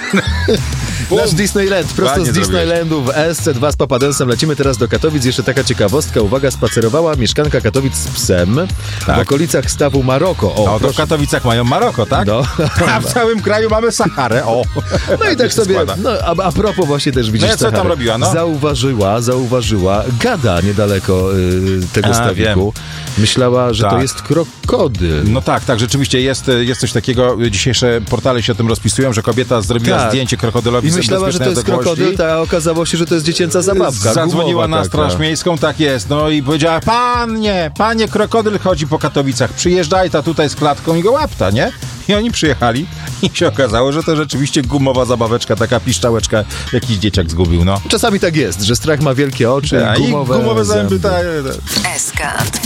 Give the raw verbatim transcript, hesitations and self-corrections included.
Nasz Disneyland, prosto Ładnie z Disneylandu w S C dwa z Papadensem. Lecimy teraz do Katowic. Jeszcze taka ciekawostka. Uwaga, spacerowała mieszkanka Katowic z psem Tak. w okolicach stawu Maroko. O, No to w proszę. Katowicach mają Maroko, tak? No. A w całym kraju mamy Saharę, o. No i tak sobie, składa. no a, a propos właśnie też widzisz, No i co tam Sahary. robiła, no? Zauważyła, zauważyła, gada niedaleko y, tego A, stawiku. Myślała, że to Tak. jest krokodyl. No tak, tak, rzeczywiście jest, jest coś takiego. Dzisiejsze portale się o tym rozpisują, że kobieta zrobiła Tak. zdjęcie krokodylowi I z myślała, że to jest bezpiecznej odległości. krokodyl, a okazało się, że to jest dziecięca zabawka. Zadzwoniła gumowa na taka. Straż Miejską, tak jest, no i powiedziała, panie, panie, krokodyl chodzi po Katowicach, przyjeżdżaj ta tutaj z klatką i go łapta, nie? I oni przyjechali i się okazało, że to rzeczywiście gumowa zabaweczka, taka piszczałeczka, jakiś dzieciak zgubił, no. Czasami tak jest, że strach ma wielkie oczy A i i gumowe, gumowe zęby, tak. S K